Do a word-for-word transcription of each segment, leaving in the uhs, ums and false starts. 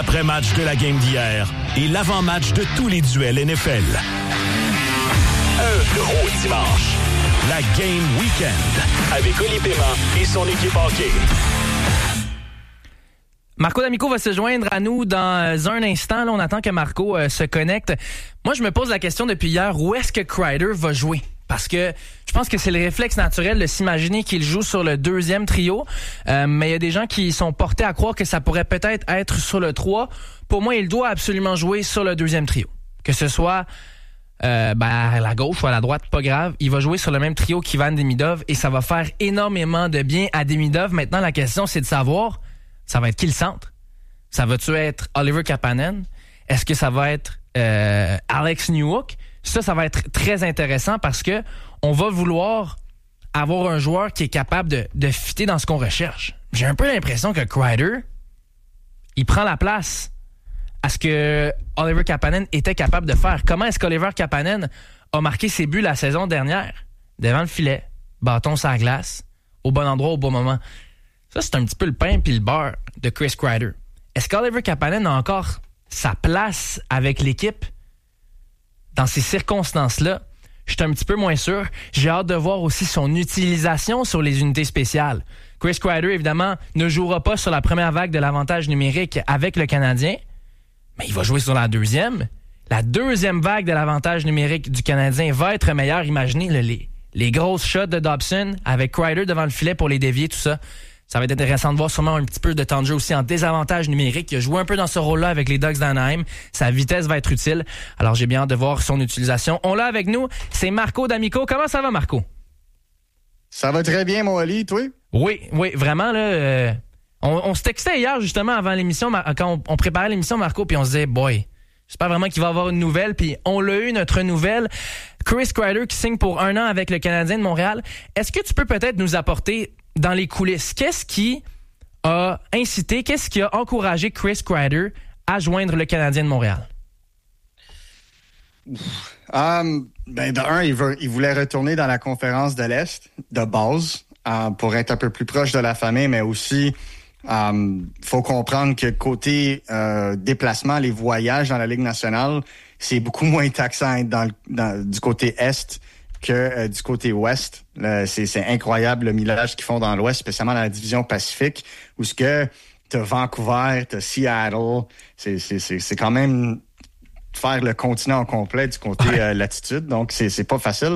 l'après-match de la game d'hier et l'avant-match de tous les duels N F L. Un gros dimanche. La Game Weekend avec Oli Paiement et son équipe hockey. Marco D'Amico va se joindre à nous dans un instant. Là, on attend que Marco euh, se connecte. Moi, je me pose la question depuis hier, où est-ce que Kreider va jouer? Parce que je pense que c'est le réflexe naturel de s'imaginer qu'il joue sur le deuxième trio. Euh, mais il y a des gens qui sont portés à croire que ça pourrait peut-être être sur le trois. Pour moi, il doit absolument jouer sur le deuxième trio. Que ce soit euh, ben, à la gauche ou à la droite, pas grave. Il va jouer sur le même trio qu'Ivan Demidov et ça va faire énormément de bien à Demidov. Maintenant, la question, c'est de savoir, ça va être qui le centre? Ça va-tu être Oliver Kapanen? Est-ce que ça va être euh, Alex Newhook? Ça, ça va être très intéressant parce que on va vouloir avoir un joueur qui est capable de, de fitter dans ce qu'on recherche. J'ai un peu l'impression que Kreider, il prend la place à ce que Oliver Kapanen était capable de faire. Comment est-ce qu'Oliver Kapanen a marqué ses buts la saison dernière? Devant le filet, bâton sur la glace, au bon endroit, au bon moment. Ça, c'est un petit peu le pain puis le beurre de Chris Kreider. Est-ce qu'Oliver Kapanen a encore sa place avec l'équipe dans ces circonstances-là? Je suis un petit peu moins sûr. J'ai hâte de voir aussi son utilisation sur les unités spéciales. Chris Kreider, évidemment, ne jouera pas sur la première vague de l'avantage numérique avec le Canadien, mais il va jouer sur la deuxième. La deuxième vague de l'avantage numérique du Canadien va être meilleure. Imaginez là, les, les grosses shots de Dobson avec Kreider devant le filet pour les dévier, tout ça. Ça va être intéressant de voir sûrement un petit peu de temps de jeu aussi en désavantage numérique. Il a joué un peu dans ce rôle-là avec les Ducks d'Anaheim. Sa vitesse va être utile. Alors, j'ai bien hâte de voir son utilisation. On l'a avec nous, c'est Marco D'Amico. Comment ça va, Marco? Ça va très bien, mon Ali, toi? Oui, oui, vraiment, là... Euh, on, on se textait hier, justement, avant l'émission, quand on, on préparait l'émission, Marco, puis on se disait, boy, j'espère vraiment qu'il va avoir une nouvelle. Puis on l'a eu, notre nouvelle. Chris Kreider qui signe pour un an avec le Canadien de Montréal. Est-ce que tu peux peut-être nous apporter... dans les coulisses, qu'est-ce qui a incité, qu'est-ce qui a encouragé Chris Kreider à joindre le Canadien de Montréal? Um, ben de un, il, veut, il voulait retourner dans la conférence de l'Est de base uh, pour être un peu plus proche de la famille, mais aussi il um, faut comprendre que côté euh, déplacement, les voyages dans la Ligue nationale, c'est beaucoup moins taxant d'être dans, dans, du côté Est que euh, du côté ouest. Là, c'est, c'est incroyable le millage qu'ils font dans l'ouest, spécialement dans la division Pacifique, où ce que t'as Vancouver, t'as Seattle, c'est, c'est, c'est, c'est quand même faire le continent au complet du côté euh, latitude, donc c'est, c'est pas facile.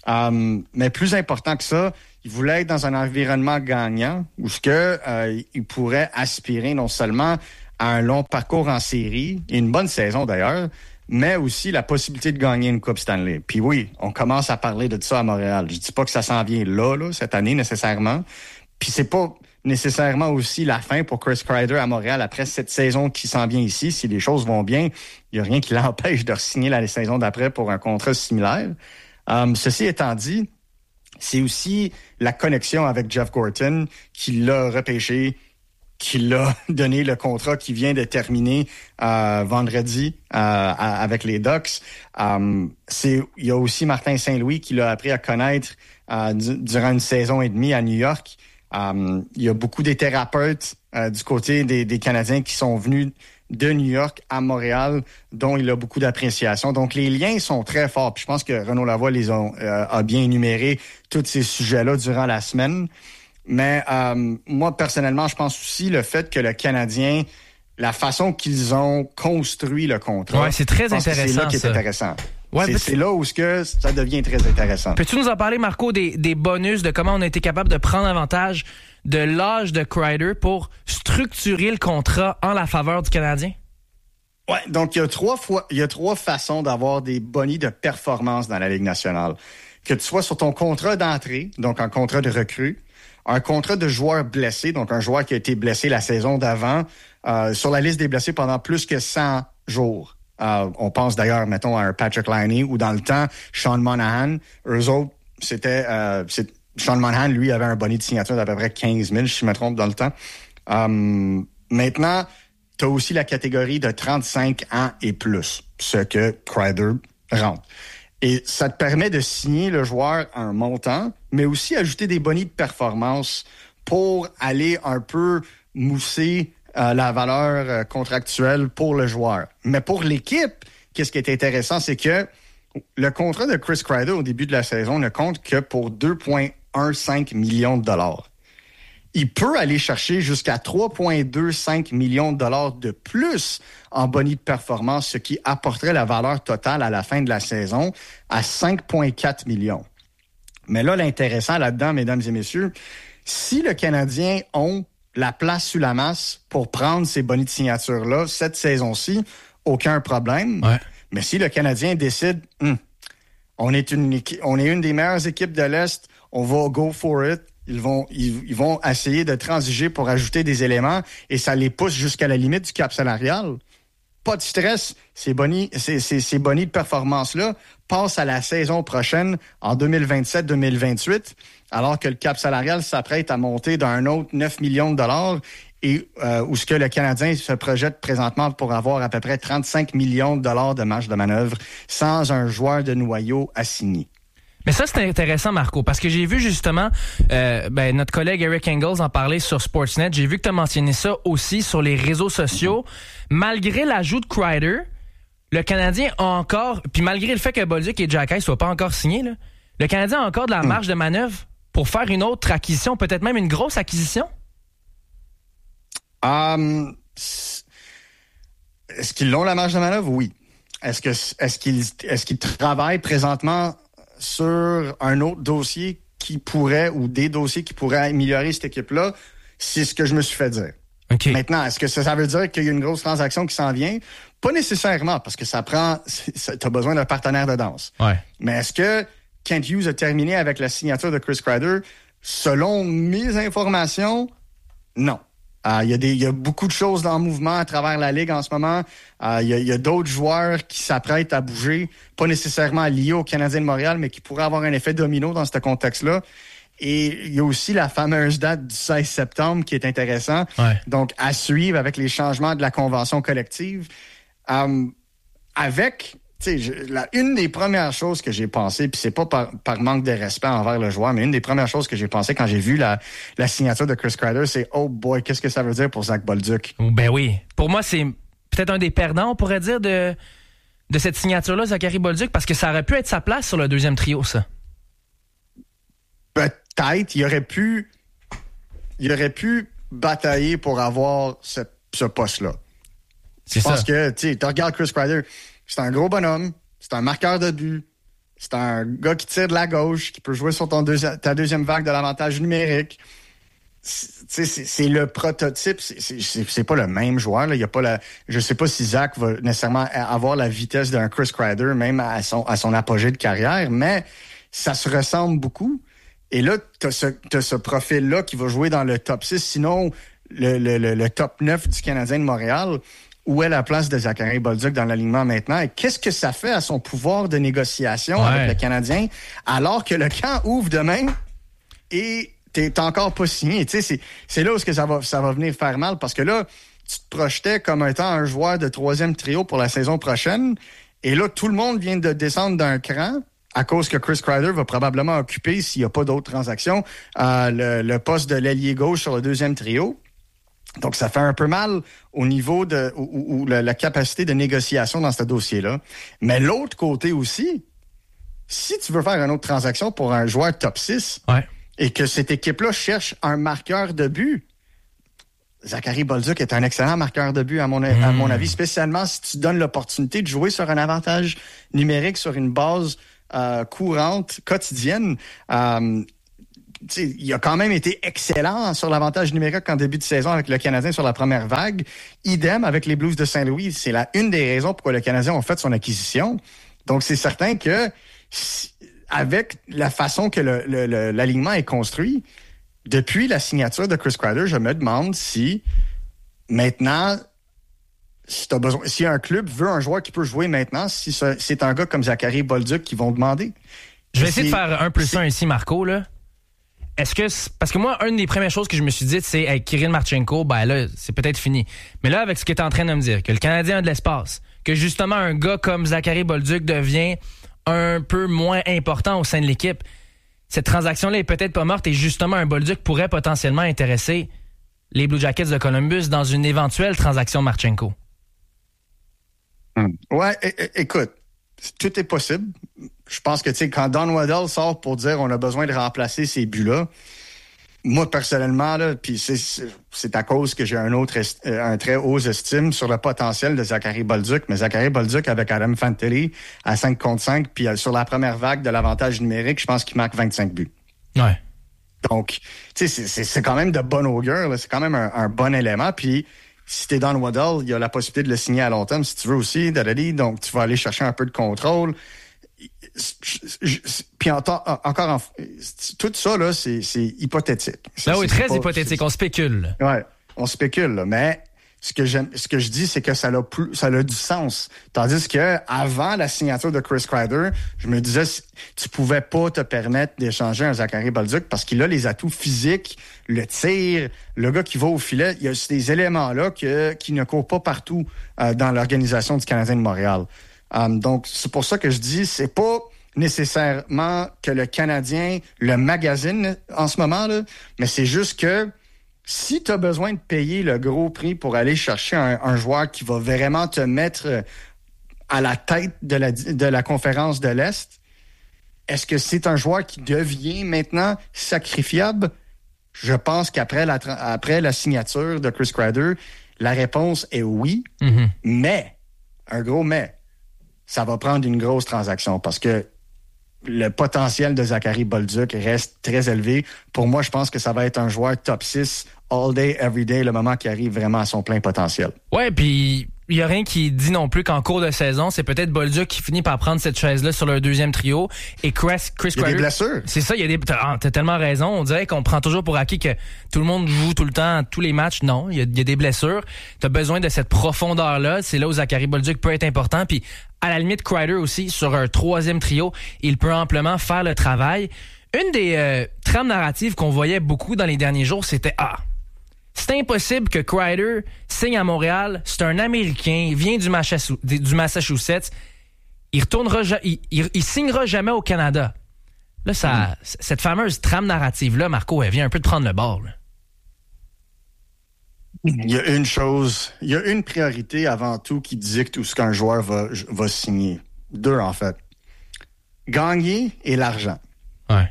Um, mais plus important que ça, il voulait être dans un environnement gagnant, où ce que euh, il pourrait aspirer non seulement à un long parcours en série, et une bonne saison d'ailleurs, mais aussi la possibilité de gagner une Coupe Stanley. Puis oui, on commence à parler de ça à Montréal. Je dis pas que ça s'en vient là, là, cette année, nécessairement. Puis c'est pas nécessairement aussi la fin pour Chris Kreider à Montréal après cette saison qui s'en vient ici. Si les choses vont bien, il y a rien qui l'empêche de re-signer la saison d'après pour un contrat similaire. Um, ceci étant dit, c'est aussi la connexion avec Jeff Gorton qui l'a repêché, qui l'a donné le contrat qui vient de terminer euh, vendredi euh, avec les Ducks. Um, c'est, il y a aussi Martin Saint-Louis qui l'a appris à connaître euh, du, durant une saison et demie à New York. Um, il y a beaucoup des thérapeutes euh, du côté des, des Canadiens qui sont venus de New York à Montréal, dont il a beaucoup d'appréciation. Donc, les liens sont très forts. Puis je pense que Renaud Lavoie les ont, euh, a bien énuméré tous ces sujets-là durant la semaine. Mais euh, moi, personnellement, je pense aussi le fait que le Canadien, la façon qu'ils ont construit le contrat... Ouais, c'est très intéressant, c'est là qui est ça. intéressant. Ouais, c'est, tu... c'est là où ce que ça devient très intéressant. Peux-tu nous en parler, Marco, des, des bonus, de comment on a été capable de prendre avantage de l'âge de Kreider pour structurer le contrat en la faveur du Canadien? Ouais, donc il y a trois fois, il y a trois façons d'avoir des bonus de performance dans la Ligue nationale. Que tu sois sur ton contrat d'entrée, donc un contrat de recrue, un contrat de joueur blessé, donc un joueur qui a été blessé la saison d'avant, euh, sur la liste des blessés pendant plus que cent jours. Euh, on pense d'ailleurs, mettons, à un Patrick Laine ou dans le temps, Sean Monahan. Eux autres, c'était... Euh, c'est, Sean Monahan, lui, avait un bonus de signature d'à peu près quinze mille, si je me trompe, dans le temps. Euh, maintenant, tu as aussi la catégorie de trente-cinq ans et plus, ce que Kreider rentre. Et ça te permet de signer le joueur à un montant, mais aussi ajouter des bonus de performance pour aller un peu mousser euh, la valeur euh, contractuelle pour le joueur. Mais pour l'équipe, qu'est-ce qui est intéressant, c'est que le contrat de Chris Kreider au début de la saison ne compte que pour deux virgule quinze millions de dollars. Il peut aller chercher jusqu'à trois virgule vingt-cinq millions de dollars de plus en bonus de performance, ce qui apporterait la valeur totale à la fin de la saison à cinq virgule quatre millions. Mais là, l'intéressant là-dedans, mesdames et messieurs, si le Canadien ont la place sous la masse pour prendre ces bonus de signature-là cette saison-ci, aucun problème. Ouais. Mais si le Canadien décide, hm, on est une équipe, on est une des meilleures équipes de l'Est, on va go for it. Ils vont, ils, ils vont essayer de transiger pour ajouter des éléments et ça les pousse jusqu'à la limite du cap salarial. Pas de stress. Ces bonus, ces, ces, ces bonus de performance-là passent à la saison prochaine, en deux mille vingt-sept deux mille vingt-huit, alors que le cap salarial s'apprête à monter d'un autre neuf millions de dollars et euh, où ce que le Canadien se projette présentement pour avoir à peu près trente-cinq millions de dollars de marge de manœuvre sans un joueur de noyau assigné. Mais ça, c'est intéressant, Marco, parce que j'ai vu justement euh, ben, notre collègue Eric Engels en parler sur Sportsnet. J'ai vu que tu as mentionné ça aussi sur les réseaux sociaux. Malgré l'ajout de Kreider, le Canadien a encore, puis malgré le fait que Bolduc et Xhekaj ne soient pas encore signés, là, le Canadien a encore de la marge de manœuvre pour faire une autre acquisition, peut-être même une grosse acquisition? Um, est-ce qu'ils ont la marge de manœuvre? Oui. Est-ce que est-ce qu'ils est-ce qu'ils travaillent présentement sur un autre dossier qui pourrait, ou des dossiers qui pourraient améliorer cette équipe-là? C'est ce que je me suis fait dire. Okay. Maintenant, est-ce que ça, ça veut dire qu'il y a une grosse transaction qui s'en vient? Pas nécessairement, parce que ça prend... Tu as besoin d'un partenaire de danse. Ouais. Mais est-ce que Kent Hughes a terminé avec la signature de Chris Kreider? Selon mes informations, non. Il uh, y, y a beaucoup de choses en mouvement à travers la Ligue en ce moment. Il uh, y, y a d'autres joueurs qui s'apprêtent à bouger, pas nécessairement liés au Canadien de Montréal, mais qui pourraient avoir un effet domino dans ce contexte-là. Et il y a aussi la fameuse date du seize septembre qui est intéressant. Ouais. Donc, à suivre avec les changements de la convention collective. Um, avec... Tu sais, la, une des premières choses que j'ai pensé, puis c'est pas par, par manque de respect envers le joueur, mais une des premières choses que j'ai pensé quand j'ai vu la, la signature de Chris Kreider, c'est « Oh boy, qu'est-ce que ça veut dire pour Zach Bolduc? » Ben oui. Pour moi, c'est peut-être un des perdants, on pourrait dire, de, de cette signature-là, Zachary Bolduc, parce que ça aurait pu être sa place sur le deuxième trio, ça. Peut-être. Il aurait pu, il aurait pu batailler pour avoir ce, ce poste-là. C'est Je pense ça. que, tu sais, tu regardes Chris Kreider, c'est un gros bonhomme, c'est un marqueur de but, c'est un gars qui tire de la gauche, qui peut jouer sur ton deuxi- ta deuxième vague de l'avantage numérique. C'est, c'est, c'est le prototype, c'est, c'est, c'est pas le même joueur. Là. Il y a pas la, je sais pas si Zach va nécessairement avoir la vitesse d'un Chris Kreider, même à son, à son apogée de carrière, mais ça se ressemble beaucoup. Et là, t'as ce, t'as ce profil-là qui va jouer dans le top six, sinon le, le, le, le top neuf du Canadien de Montréal. Où est la place de Zachary Bolduc dans l'alignement maintenant? Et qu'est-ce que ça fait à son pouvoir de négociation ouais. avec le Canadien alors que le camp ouvre demain et t'es encore pas signé? Tu sais, c'est, c'est là où que ça va, ça va venir faire mal parce que là, tu te projetais comme étant un joueur de troisième trio pour la saison prochaine et là, tout le monde vient de descendre d'un cran à cause que Chris Kreider va probablement occuper, s'il n'y a pas d'autres transactions, euh, le, le poste de l'ailier gauche sur le deuxième trio. Donc, ça fait un peu mal au niveau de ou, ou la, la capacité de négociation dans ce dossier-là. Mais l'autre côté aussi, si tu veux faire une autre transaction pour un joueur top six ouais. et que cette équipe-là cherche un marqueur de but, Zachary Bolduc est un excellent marqueur de but, à mon, mmh. à mon avis, spécialement si tu donnes l'opportunité de jouer sur un avantage numérique sur une base euh, courante, quotidienne. Euh, T'sais, il a quand même été excellent sur l'avantage numérique en début de saison avec le Canadien sur la première vague. Idem avec les Blues de Saint-Louis. C'est la une des raisons pourquoi le Canadien a fait son acquisition. Donc, c'est certain que avec la façon que le, le, le, l'alignement est construit, depuis la signature de Chris Kreider, je me demande si maintenant, si t'as besoin, si un club veut un joueur qui peut jouer maintenant, si c'est un gars comme Zachary Bolduc qu'ils vont demander. Je vais essayer de faire un plus un ici, Marco, là. Est-ce que... C'est... Parce que moi, une des premières choses que je me suis dit, c'est hey, Kirill Marchenko, ben là, c'est peut-être fini. Mais là, avec ce que tu es en train de me dire, que le Canadien a de l'espace, que justement un gars comme Zachary Bolduc devient un peu moins important au sein de l'équipe, cette transaction-là est peut-être pas morte et justement un Bolduc pourrait potentiellement intéresser les Blue Jackets de Columbus dans une éventuelle transaction Marchenko? Hum. Ouais, é- é- écoute, tout est possible. Je pense que, tu sais, quand Don Waddell sort pour dire on a besoin de remplacer ces buts-là, moi, personnellement, là, puis c'est, c'est, c'est à cause que j'ai un autre est, un très haut estime sur le potentiel de Zachary Bolduc, mais Zachary Bolduc avec Adam Fantilli à cinq contre cinq, puis sur la première vague de l'avantage numérique, je pense qu'il marque vingt-cinq buts. Ouais. Donc, tu sais, c'est, c'est, c'est quand même de bonne augure, là. C'est quand même un, un bon élément, puis si t'es Don Waddell, il y a la possibilité de le signer à long terme si tu veux aussi, Daddy, donc tu vas aller chercher un peu de contrôle. Puis encore, en, tout ça, là, c'est, c'est hypothétique. C'est, ben oui, c'est, très c'est pas, hypothétique, c'est, on spécule. Ouais, on spécule, là, mais ce que j'aime, ce que je dis, c'est que ça a plus, ça a du sens. Tandis que avant la signature de Chris Kreider, je me disais, tu pouvais pas te permettre d'échanger un Zachary Bolduc parce qu'il a les atouts physiques, le tir, le gars qui va au filet. Il y a ces éléments-là que, qui ne courent pas partout euh, dans l'organisation du Canadien de Montréal. Um, donc, c'est pour ça que je dis, c'est pas nécessairement que le Canadien le magasine en ce moment, là, mais c'est juste que si tu as besoin de payer le gros prix pour aller chercher un, un joueur qui va vraiment te mettre à la tête de la, de la conférence de l'Est, est-ce que c'est un joueur qui devient maintenant sacrifiable? Je pense qu'après la, après la signature de Chris Kreider, la réponse est oui, mm-hmm. mais, un gros mais, ça va prendre une grosse transaction parce que le potentiel de Zachary Bolduc reste très élevé. Pour moi, je pense que ça va être un joueur top six all day, every day, le moment qui arrive vraiment à son plein potentiel. Ouais, puis il n'y a rien qui dit non plus qu'en cours de saison, c'est peut-être Bolduc qui finit par prendre cette chaise-là sur leur deuxième trio. Et Chris, Chris Il y a des blessures. C'est ça, il y a des. T'as, t'as tellement raison. On dirait qu'on prend toujours pour acquis que tout le monde joue tout le temps, tous les matchs. Non, il y a, il y a des blessures. T'as besoin de cette profondeur-là. C'est là où Zachary Bolduc peut être important. Puis à la limite, Kreider aussi, sur un troisième trio, il peut amplement faire le travail. Une des euh, trames narratives qu'on voyait beaucoup dans les derniers jours, c'était « Ah, c'est impossible que Kreider signe à Montréal. C'est un Américain, il vient du Massachusetts. Il retournera, il, il, il signera jamais au Canada. » Là, ça, mm. cette fameuse trame narrative-là, Marco, elle vient un peu de prendre le bord. Là. Il y a une chose, il y a une priorité avant tout qui dicte où ce qu'un joueur va, va signer. Deux, en fait. Gagner et l'argent. Ouais.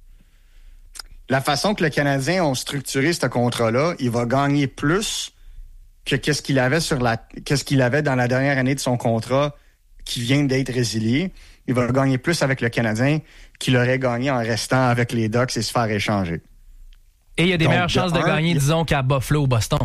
La façon que le Canadien ont structuré ce contrat-là, il va gagner plus que qu'est-ce qu'il avait sur la, qu'est-ce qu'il avait dans la dernière année de son contrat qui vient d'être résilié. Il va gagner plus avec le Canadien qu'il aurait gagné en restant avec les Ducks et se faire échanger. Et il y a des Donc, meilleures chances de, de gagner, a... disons, qu'à Buffalo ou Boston.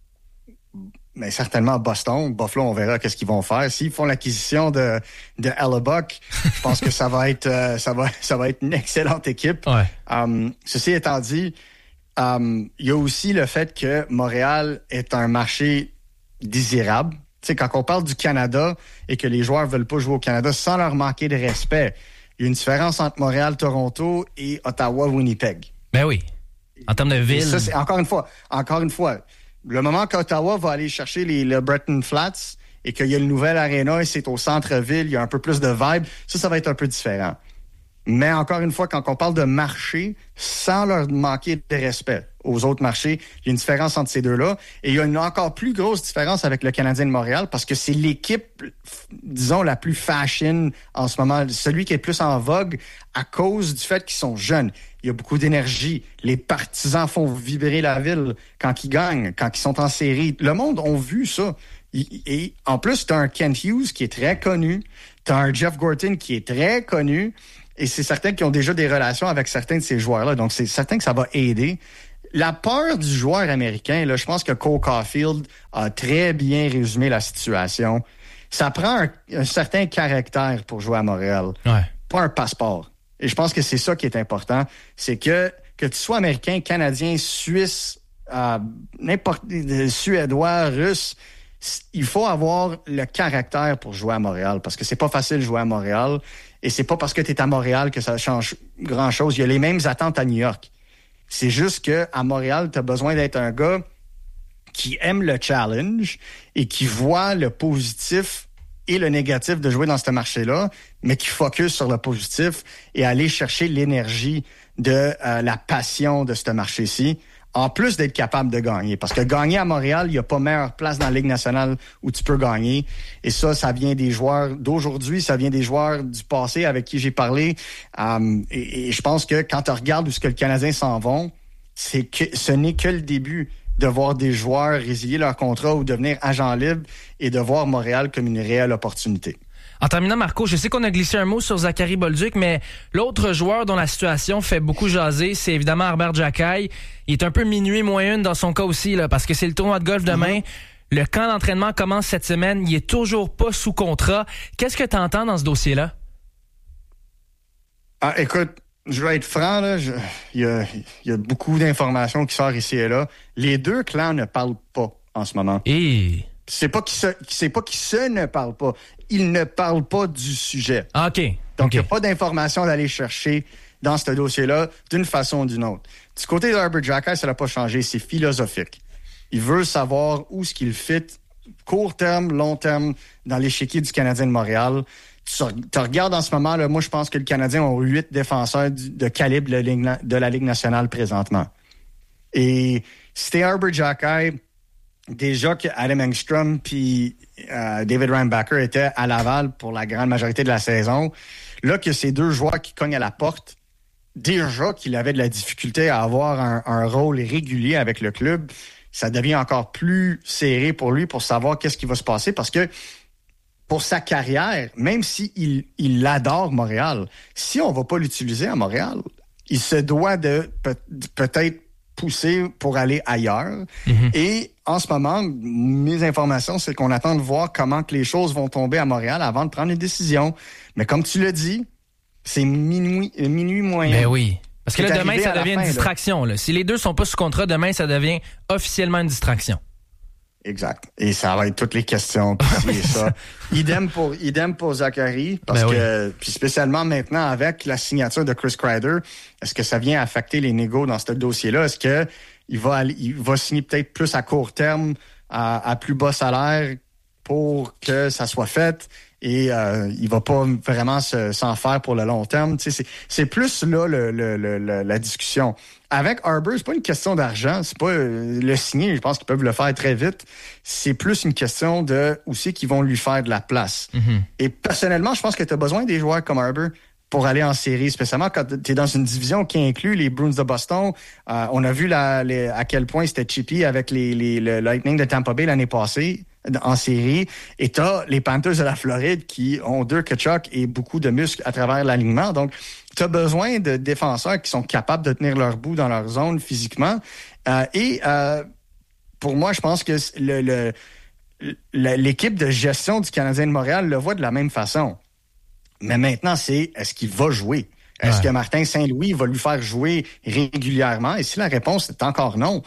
Mais certainement à Boston. Buffalo, on verra qu'est-ce qu'ils vont faire. S'ils font l'acquisition de, de Hellebuck, je pense que ça va être, euh, ça va, ça va être une excellente équipe. Ouais. Um, ceci étant dit, um, il y a aussi le fait que Montréal est un marché désirable. Tu sais, quand on parle du Canada et que les joueurs veulent pas jouer au Canada sans leur manquer de respect, il y a une différence entre Montréal, Toronto et Ottawa, Winnipeg. Ben oui. En termes de ville. Ça, c'est encore une fois, encore une fois, le moment qu'Ottawa va aller chercher les, le Breton Flats et qu'il y a le nouvel aréna et c'est au centre-ville, il y a un peu plus de vibe, ça, ça va être un peu différent. Mais encore une fois, quand on parle de marché, sans leur manquer de respect aux autres marchés, il y a une différence entre ces deux-là. Et il y a une encore plus grosse différence avec le Canadien de Montréal parce que c'est l'équipe, disons, la plus fashion en ce moment, celui qui est plus en vogue à cause du fait qu'ils sont jeunes. Il y a beaucoup d'énergie. Les partisans font vibrer la ville quand ils gagnent, quand ils sont en série. Le monde a vu ça. Et en plus, tu as un Kent Hughes qui est très connu. Tu as un Jeff Gorton qui est très connu. Et c'est certain qu'ils ont déjà des relations avec certains de ces joueurs-là. Donc, c'est certain que ça va aider. La peur du joueur américain, là, je pense que Cole Caulfield a très bien résumé la situation. Ça prend un, un certain caractère pour jouer à Montréal. Ouais. Pas un passeport. Et je pense que c'est ça qui est important. C'est que, que tu sois américain, canadien, suisse, euh, n'importe, euh, suédois, russe, il faut avoir le caractère pour jouer à Montréal. Parce que c'est pas facile de jouer à Montréal. Et c'est pas parce que tu es à Montréal que ça change grand-chose. Il y a les mêmes attentes à New York. C'est juste que à Montréal, tu as besoin d'être un gars qui aime le challenge et qui voit le positif et le négatif de jouer dans ce marché-là, mais qui focus sur le positif et aller chercher l'énergie de euh, la passion de ce marché-ci en plus d'être capable de gagner. Parce que gagner à Montréal, il n'y a pas meilleure place dans la Ligue nationale où tu peux gagner. Et ça, ça vient des joueurs d'aujourd'hui, ça vient des joueurs du passé avec qui j'ai parlé. Um, et, et je pense que quand tu regardes où ce que le Canadien s'en vont, c'est que ce n'est que le début de voir des joueurs résilier leur contrat ou devenir agents libres et de voir Montréal comme une réelle opportunité. En terminant, Marco, je sais qu'on a glissé un mot sur Zachary Bolduc, mais l'autre joueur dont la situation fait beaucoup jaser, c'est évidemment Arber Xhekaj. Il est un peu minuit moins une dans son cas aussi, là, parce que c'est le tournoi de golf demain. Mm-hmm. Le camp d'entraînement commence cette semaine. Il est toujours pas sous contrat. Qu'est-ce que tu entends dans ce dossier-là? Ah, écoute, je vais être franc, là. Je, il, y a, il y a beaucoup d'informations qui sortent ici et là. Les deux clans ne parlent pas en ce moment. Et... C'est pas qu'ils se, c'est pas qu'ils se ne parlent pas. Ils ne parlent pas du sujet. Ah, OK. Donc, il okay. n'y a pas d'informations d'aller chercher dans ce dossier-là d'une façon ou d'une autre. Du côté d'Arber Xhekaj, ça n'a pas changé. C'est philosophique. Il veut savoir où ce qu'il fit, court terme, long terme, dans l'échiquier du Canadien de Montréal. Tu, tu regardes en ce moment, là, moi, je pense que le Canadien a huit défenseurs de calibre de la Ligue nationale présentement. Et c'était Arber Xhekaj. Déjà que Adam Engstrom puis euh, David Reinbacher étaient à Laval pour la grande majorité de la saison, là que ces deux joueurs qui cognent à la porte, déjà qu'il avait de la difficulté à avoir un, un rôle régulier avec le club, ça devient encore plus serré pour lui pour savoir qu'est-ce qui va se passer parce que pour sa carrière, même s'il si il adore Montréal, si on va pas l'utiliser à Montréal, il se doit de peut, peut-être pousser pour aller ailleurs. Mm-hmm. Et en ce moment, mes informations, c'est qu'on attend de voir comment que les choses vont tomber à Montréal avant de prendre une décision. Mais comme tu l'as dit, c'est minuit, minuit moyen. Ben oui. Parce que là, demain, ça devient fin, une distraction. Là. Si les deux sont pas sous contrat, demain, ça devient officiellement une distraction. Exact. Et ça va être toutes les questions. Puis ça. idem pour idem pour Zachary, parce ben que oui. Puis spécialement maintenant avec la signature de Chris Kreider, est-ce que ça vient affecter les négos dans ce dossier-là? Est-ce que il va il va signer peut-être plus à court terme, à, à plus bas salaire pour que ça soit fait? Et euh, il va pas vraiment se, s'en faire pour le long terme. Tu sais, c'est, c'est plus là le, le, le, la discussion. Avec Arber, c'est pas une question d'argent, c'est pas euh, le signer, je pense qu'ils peuvent le faire très vite. C'est plus une question de où c'est qu'ils vont lui faire de la place. Mm-hmm. Et personnellement, je pense que tu as besoin des joueurs comme Arber pour aller en série, spécialement quand tu es dans une division qui inclut les Bruins de Boston. Euh, on a vu la, les, à quel point c'était chippy avec les, les, le Lightning de Tampa Bay l'année passée en série. Et t'as les Panthers de la Floride qui ont deux Tkachuk et beaucoup de muscles à travers l'alignement. Donc, tu as besoin de défenseurs qui sont capables de tenir leur bout dans leur zone physiquement. Euh, et euh, pour moi, je pense que le, le, le, l'équipe de gestion du Canadien de Montréal le voit de la même façon. Mais maintenant, c'est est-ce qu'il va jouer? Est-ce ouais. que Martin Saint-Louis va lui faire jouer régulièrement? Et si la réponse est encore non,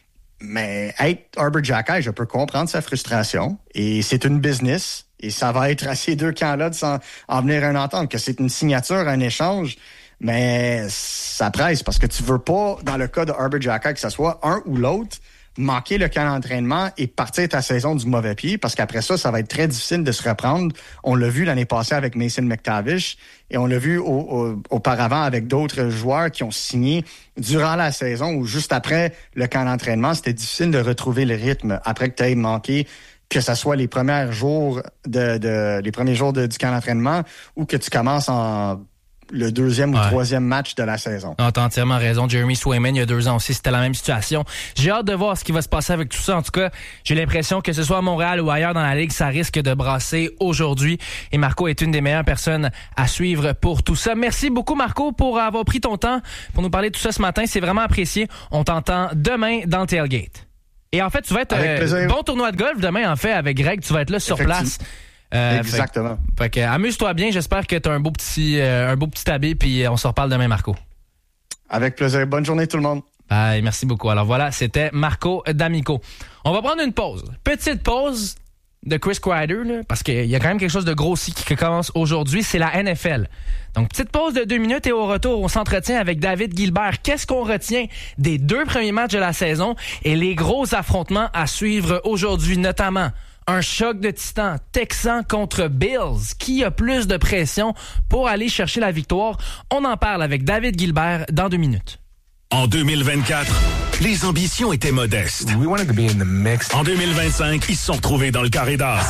mais être Arber Xhekaj, je peux comprendre sa frustration. Et c'est une business. Et ça va être à ces deux camps-là de s'en en venir à une entente, que c'est une signature, un échange. Mais ça presse parce que tu veux pas, dans le cas de Arber Xhekaj, que ce soit un ou l'autre, manquer le camp d'entraînement et partir ta saison du mauvais pied, parce qu'après ça, ça va être très difficile de se reprendre. On l'a vu l'année passée avec Mason McTavish et on l'a vu au, au, auparavant avec d'autres joueurs qui ont signé durant la saison ou juste après le camp d'entraînement. C'était difficile de retrouver le rythme après que tu aies manqué, que ce soit les premiers jours de, de les premiers jours de, du camp d'entraînement ou que tu commences en le deuxième ouais. ou troisième match de la saison. Non, t'as entièrement raison. Jeremy Swayman, il y a deux ans aussi, c'était la même situation. J'ai hâte de voir ce qui va se passer avec tout ça. En tout cas, j'ai l'impression que ce soit à Montréal ou ailleurs dans la Ligue, ça risque de brasser aujourd'hui. Et Marco est une des meilleures personnes à suivre pour tout ça. Merci beaucoup, Marco, pour avoir pris ton temps pour nous parler de tout ça ce matin. C'est vraiment apprécié. On t'entend demain dans le Tailgate. Et en fait, tu vas être... Euh, bon tournoi de golf demain, en fait, avec Greg. Tu vas être là sur place. Euh, Exactement. Fait, fait que, amuse-toi bien. J'espère que tu as un beau petit euh, un beau petit habit, puis on se reparle demain, Marco. Avec plaisir. Bonne journée tout le monde. Bye, merci beaucoup. Alors voilà, c'était Marco D'Amico. On va prendre une pause. Petite pause de Chris Kreider, là, parce qu'il y a quand même quelque chose de gros aussi qui commence aujourd'hui, c'est la N F L. Donc, petite pause de deux minutes et au retour, on s'entretient avec David Gilbert. Qu'est-ce qu'on retient des deux premiers matchs de la saison et les gros affrontements à suivre aujourd'hui, notamment un choc de titans, Texans contre Bills. Qui a plus de pression pour aller chercher la victoire? On en parle avec David Gilbert dans deux minutes. En deux mille vingt-quatre, les ambitions étaient modestes. We wanted to be in the mix. En deux mille vingt-cinq, ils se sont retrouvés dans le carré d'as.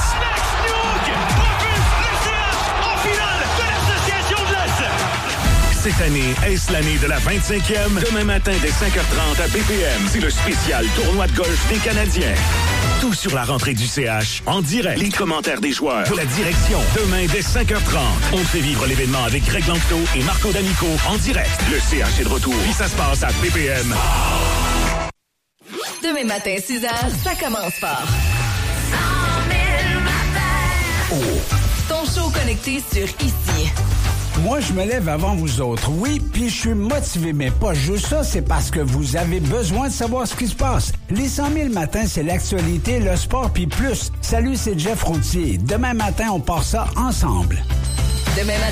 Cette année, est-ce l'année de la vingt-cinquième? Demain matin, dès cinq heures trente à B P M, c'est le spécial tournoi de golf des Canadiens. Tout sur la rentrée du C H, en direct. Les commentaires des joueurs, de la direction. Demain, dès cinq heures trente, on te fait vivre l'événement avec Greg Lanctot et Marco D'Amico en direct. Le C H est de retour. Puis ça se passe à B P M. Demain matin, six heures, ça commence fort. Oh. Ton show connecté sur ici. Moi, je me lève avant vous autres, oui, puis je suis motivé, mais pas juste ça, c'est parce que vous avez besoin de savoir ce qui se passe. Les cent mille matins, c'est l'actualité, le sport, puis plus. Salut, c'est Jeff Routier. Demain matin, on part ça ensemble. Demain matin.